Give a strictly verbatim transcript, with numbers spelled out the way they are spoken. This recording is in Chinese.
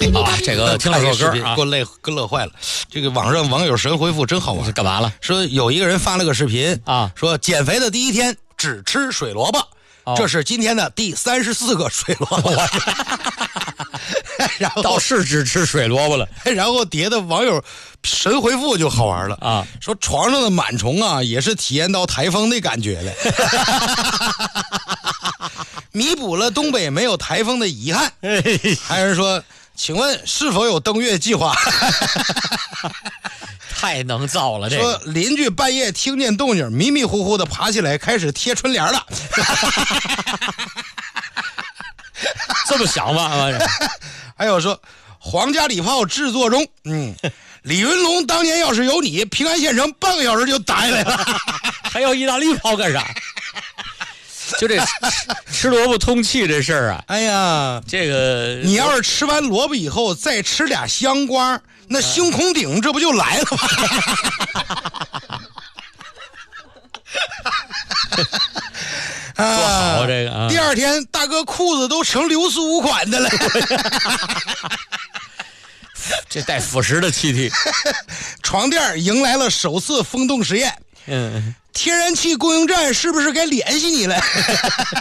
啊，这个听了首歌啊， 给我累给乐坏了。这个网上网友神回复真好玩， 干嘛了？ 说有一个人发了个视频啊， 说减肥的第一天只吃水萝卜，哦、这是今天的第三十四个水萝卜。然后倒是只吃水萝卜了。 然后底下的网友神回复就好玩了啊， 说床上的螨虫啊，也是体验到台风的感觉了。弥补了东北没有台风的遗憾。还有人说，请问是否有登月计划？ 太能造了，这个说邻居半夜听见动静，迷迷糊糊的爬起来开始贴春联了。 这么想吧？ 还有说皇家礼炮制作中，嗯，李云龙当年要是有你，平安县城半个小时就打下来了。 还要意大利炮干啥？就这吃, 吃萝卜通气这事儿啊， 哎呀， 这个你要是吃完萝卜以后再吃俩香瓜，那星空顶这不就来了吗？ 多好这个、啊！ 第二天大哥裤子都成流苏款的了。 这带腐蚀的气体。 床垫迎来了首次风洞实验。 嗯， 天然气供应站是不是该联系你了？